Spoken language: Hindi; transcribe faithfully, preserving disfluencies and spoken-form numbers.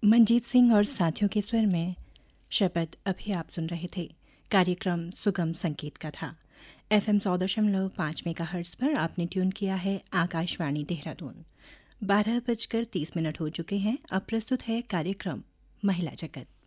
मंजीत सिंह और साथियों के स्वर में शपथ अभी आप सुन रहे थे। कार्यक्रम सुगम संगीत का था। एफ एम सौ दशमलव पाँच मेगा हर्ट्स पर आपने ट्यून किया है आकाशवाणी देहरादून। बारह बजकर तीस मिनट हो चुके हैं। अब प्रस्तुत है कार्यक्रम महिला जगत।